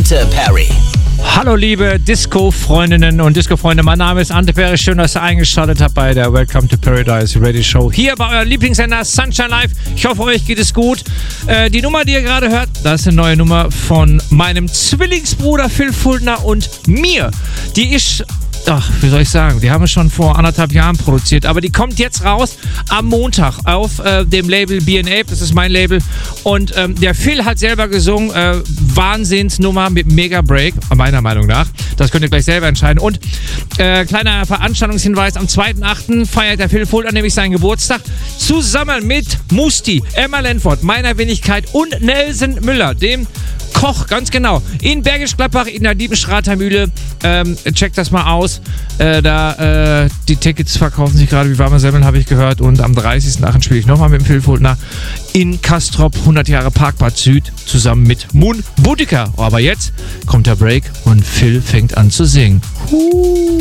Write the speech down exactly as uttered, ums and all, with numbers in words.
Ante Perry. Hallo liebe Disco-Freundinnen und Disco-Freunde, mein Name ist Ante Perry, schön, dass ihr eingeschaltet habt bei der Welcome to Paradise Radio Show. Hier bei eurem Lieblingssender Sunshine Live. Ich hoffe, euch geht es gut. Äh, die Nummer, die ihr gerade hört, das ist eine neue Nummer von meinem Zwillingsbruder Phil Fuldner und mir. Die ist... Ach, wie soll ich sagen, die haben wir schon vor anderthalb Jahren produziert, aber die kommt jetzt raus am Montag auf äh, dem Label B and A, das ist mein Label, und ähm, der Phil hat selber gesungen, äh, Wahnsinnsnummer mit Mega Break, meiner Meinung nach, das könnt ihr gleich selber entscheiden. Und äh, kleiner Veranstaltungshinweis, am zweiten achten feiert der Phil Fuldner nämlich seinen Geburtstag, zusammen mit Musti, Emma Lenford, meiner Wenigkeit und Nelson Müller, dem Koch, ganz genau, in Bergisch Gladbach in der Diebenstrater-Mühle. Ähm, checkt das mal aus. Äh, da äh, die Tickets verkaufen sich gerade wie warme Semmeln, habe ich gehört. Und am dreißigsten achten spiele ich nochmal mit dem Phil Fuldner in Castrop, hundert Jahre Parkbad Süd, zusammen mit Moon Boudica. Aber jetzt kommt der Break und Phil fängt an zu singen. Huh.